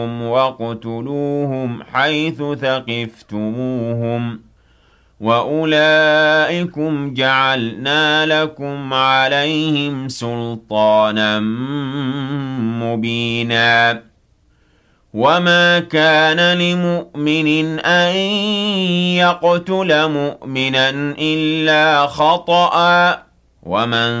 وَاقْتُلُوهُمْ حَيْثُ ثَقِفْتُمُوهُمْ ۚ وَأُولَٰئِكُمْ جَعَلْنَا لَكُمْ عَلَيْهِمْ سُلْطَانًا مُّبِينًا وَمَا كَانَ لِمُؤْمِنٍ أَن يَقْتُلَ مُؤْمِنًا إِلَّا خَطَأً ۚ وَمَن